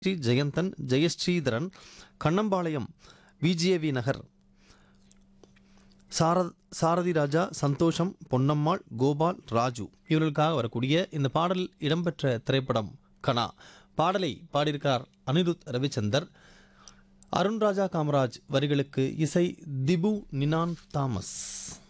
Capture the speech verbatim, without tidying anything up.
ஸ்ரீ ஜெயந்தன், ஜெயஸ்ரீதரன், கண்ணம்பாளையம், விஜேவி நகர், சாரத் சாரதி ராஜா, சந்தோஷம், பொன்னம்மாள், கோபால், ராஜு இவர்களுக்காக வரக்கூடிய இந்த பாடல் இடம்பெற்ற திரைப்படம் கனா. பாடலை பாடியிருக்கார் அனிருத் ரவிச்சந்தர். அருண்ராஜா காமராஜ் வரிகளுக்கு இசை திபு நினான் தாமஸ்.